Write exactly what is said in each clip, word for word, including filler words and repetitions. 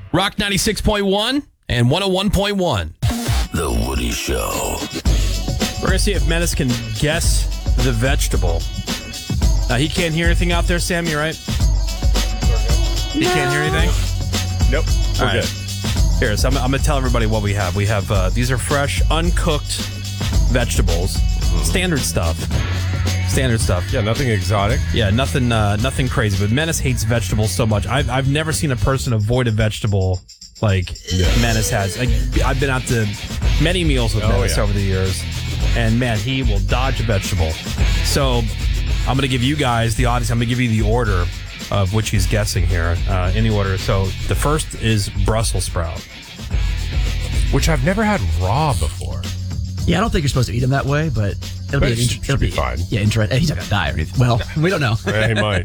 Rock ninety-six point one and one oh one point one. The Woody Show. We're going to see if Menace can guess the vegetable. Uh, he can't hear anything out there, Sammy, right? He no. can't hear anything? Nope. We're All right. good. Here, so I'm, I'm going to tell everybody what we have. We have, uh, these are fresh, uncooked vegetables. Mm. Standard stuff. Standard stuff. Yeah, nothing exotic. Yeah, nothing uh, nothing crazy. But Menace hates vegetables so much. I've, I've never seen a person avoid a vegetable like yeah. Menace has. Like, I've been out to many meals with oh, Menace yeah. over the years. And, man, he will dodge a vegetable. So I'm going to give you guys, the audience, I'm going to give you the order of which he's guessing here. Uh, any order. So the first is Brussels sprout. Which I've never had raw before. Yeah, I don't think you're supposed to eat them that way, but it'll but be, it should, it'll should be, be fine. Yeah, interesting. He's not going to die or anything. Well, we don't know. Yeah, he might.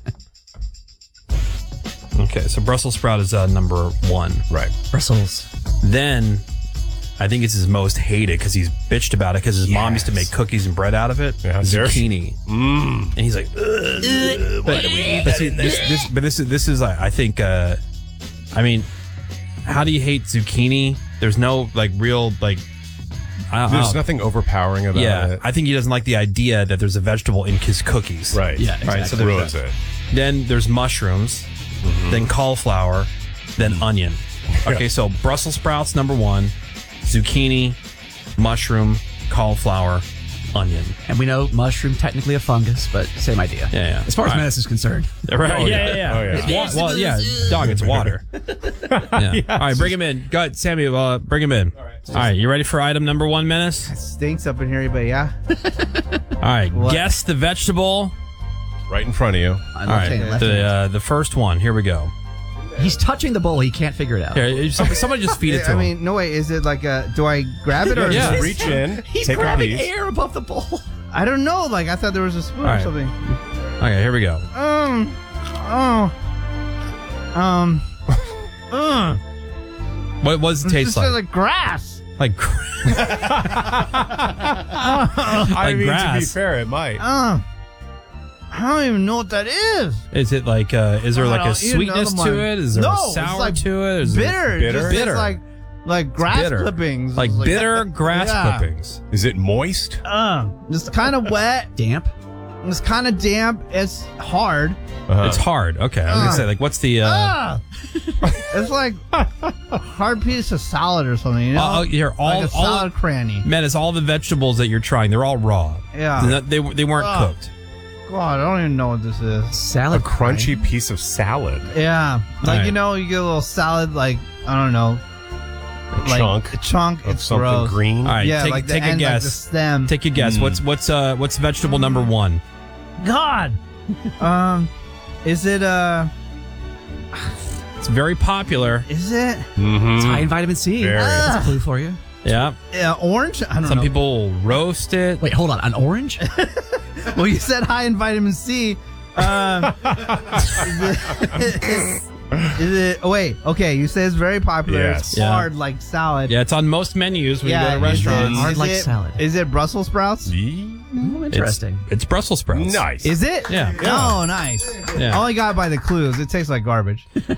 Okay, so Brussels sprout is uh, number one. Right. Brussels. Then I think it's his most hated because he's bitched about it because his yes. mom used to make cookies and bread out of it. Yeah, zucchini. Mm. And he's like, Ugh, but, but, see, this, this, but this is, this is uh, I think, uh, I mean, how do you hate zucchini? There's no, like, real, like, I don't, There's I don't, nothing overpowering about yeah, it. I think he doesn't like the idea that there's a vegetable in his cookies. Right. Yeah, exactly. Right, so That ruins it. Then there's mushrooms, mm-hmm. then cauliflower, then onion. Okay, yeah. So Brussels sprouts, number one, zucchini, mushroom, cauliflower, onion. And we know mushroom, technically a fungus, but same idea. Yeah, yeah. As far as right. Menace is concerned. Right. Oh, yeah, yeah, yeah, yeah. Oh, yeah. It's wa- well, yeah, dog, it's water. Yeah. Yeah, All right, bring him in. Go ahead, Sammy, uh, bring him in. All right. All right, you ready for item number one, Menace? It stinks up in here, but yeah. All right, What? guess the vegetable. Right in front of you. I All right, left the hand. uh, the first one. Here we go. He's touching the bowl. He can't figure it out. Here, somebody, somebody just feed it to I him. mean, no way. Is it like a? Do I grab it or? Yeah. Is it, Reach in. He's take grabbing a piece. air above the bowl. I don't know. Like I thought there was a spoon All right. or something. Okay, here we go. Um. Oh. Um. uh, What, what does it taste just like? like grass. Like, I Like mean, grass. to be fair, it might. Uh, I don't even know what that is. is it like? Uh, is there I like a don't eat sweetness another to one. it? Is there No, a it's sour like to it? Is there- Bitter. bitter? Just, Bitter. It's like like grass bitter. clippings. Like It's bitter grass yeah. clippings. Is it moist? Uh, it's kind of wet. Damp. It's kind of damp. It's hard. Uh-huh. It's hard. Okay, I was gonna Uh. say like, what's the? Uh, Ah! It's like a hard piece of salad or something. You know, oh, here, all, like a all salad cranny. Man, it's all the vegetables that you're trying. They're all raw. Yeah. They're not- they they weren't Ugh. cooked. God, I don't even know what this is. a Salad. crunchy piece of salad. Yeah, like right. you know, you get a little salad, like I don't know, A like chunk a chunk. of It's something gross. green. All right, Yeah, take, like the take a end, like the guess. stem. Take a guess. Mm. What's what's uh what's vegetable number one? God, um, is it uh, It's very popular. is it Mm-hmm. It's high in vitamin C. Very. That's a clue for you. Yeah. uh, orange? I don't Some know. people roast it. Wait, hold on. An orange? Well, you said high in vitamin C. Um, is it? Is it oh, wait, okay, you say it's very popular. Yes. It's Yeah. hard like salad. Yeah, it's on most menus when you go to is restaurants. it- Hard is like it- salad. Is it Brussels sprouts? Ooh, It's- interesting. It's, Brussels sprouts. Nice. Is it? Yeah. Oh, nice. Yeah. I only got it by the clues. It tastes like garbage.